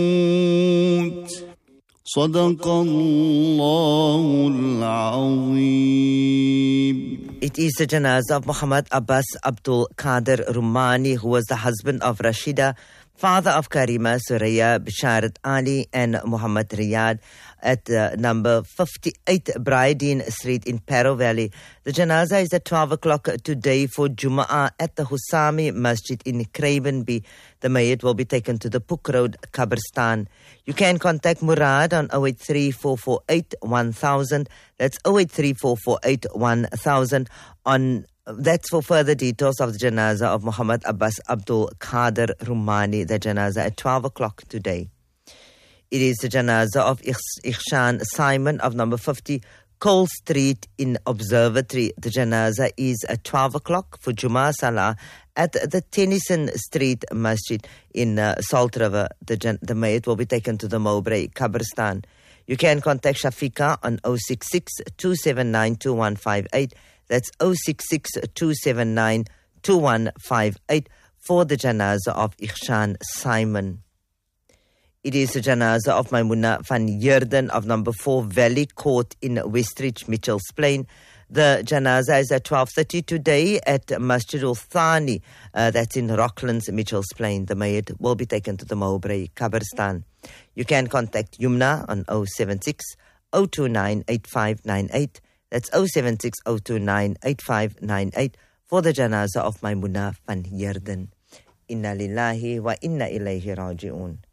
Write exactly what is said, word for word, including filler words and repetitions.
صدق الله العظيم. It is the janazah of Muhammad Abbas Abdul Qadir Rumani, who was the husband of Rashida, father of Karima, Suraya, Bisharat Ali, and Muhammad Riyad, at uh, number fifty-eight Bridin Street in Paro Valley. The janazah is at twelve o'clock today for Jum'ah at the Husami Masjid in Cravenby. The mayyit will be taken to the Puk Road, Kabristan. You can contact Murad on oh eight three, four four eight, one thousand. That's oh eight three, four four eight, one thousand. On That's for further details of the janazah of Muhammad Abbas Abdul Qadir Rumani, the janazah at twelve o'clock today. It is the janazah of Ikhshan Simon of number fifty Cole Street in Observatory. The janazah is at twelve o'clock for Jummah Salah at the Tennyson Street Masjid in uh, Salt River. The, jan- the mayyit will be taken to the Mowbray, Kabristan. You can contact Shafiqa on oh six six, two seven nine, two one five eight. That's oh six six, two seven nine, two one five eight for the janazah of Ikhshan Simon. It is the janazah of Maimuna van Yerden of number four Valley Court in Westridge, Mitchell's Plain. The janazah is at twelve thirty today at Masjidul Thani, uh, that's in Rocklands, Mitchell's Plain. The mayyit will be taken to the Mowbray, Kabristan. You can contact Yumna on oh seven six, oh two nine, eight five nine eight. That's oh seven six, oh two nine, eight five nine eight for the janazah of Maimuna van Yerden. Inna lillahi wa inna ilayhi raji'un.